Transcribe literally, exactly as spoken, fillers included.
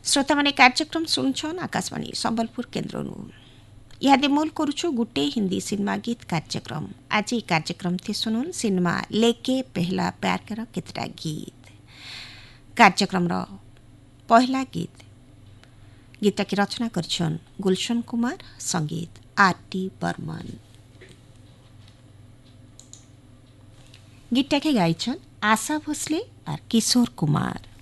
श्रोता माने कार्यक्रम सुनछन आकाशवाणी संबलपुर केन्द्र इहादे मोल करुछु गुटे हिंदी सिनेमा गीत कार्यक्रम। आज ये कार्यक्रम थे सुनुन सिनेमा लेके पहला प्यार कर केतटा गीत। कार्यक्रम रो पहला गीत गीत की रचना करछन गुलशन कुमार, संगीत आर टी बर्मन। गीत के गायछन आशा भोसले और किशोर कुमार।